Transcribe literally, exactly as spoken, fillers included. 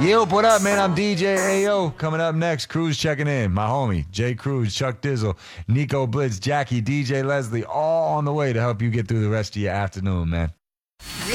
Yo, what up, man? I'm D J A O. Coming up next, Cruz checking in. My homie, Jay Cruz, Chuck Dizzle, Nico Blitz, Jackie, D J Leslie, all on the way to help you get through the rest of your afternoon, man.